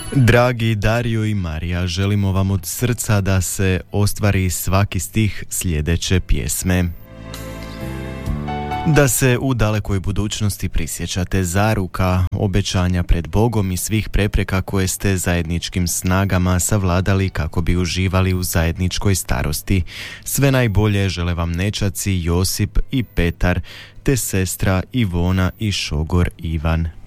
Dragi Dario i Marija, želimo vam od srca da se ostvari svaki stih sljedeće pjesme. Da se u dalekoj budućnosti prisjećate zaruka, obećanja pred Bogom i svih prepreka koje ste zajedničkim snagama savladali kako bi uživali u zajedničkoj starosti. Sve najbolje žele vam nećaci Josip i Petar, te sestra Ivona i šogor Ivan.